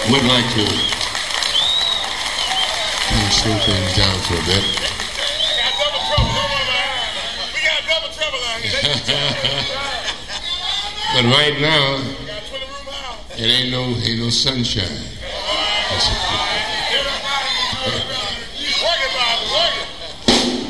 would like to kind of slow things down for a bit. We got double trouble out here. But right now, it ain't no sunshine. That's a